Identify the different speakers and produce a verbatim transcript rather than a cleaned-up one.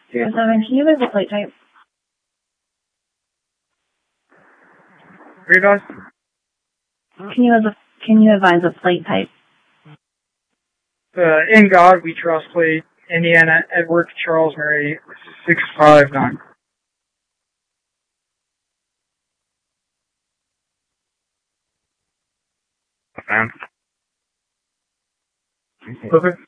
Speaker 1: zero seven, can you advise the plate type?
Speaker 2: Three guys?
Speaker 1: Can you, adv- can you advise the plate type?
Speaker 2: Uh, in God we trust plate, Indiana, Edward, Charles, Mary, six five nine.
Speaker 3: Man.
Speaker 2: Okay.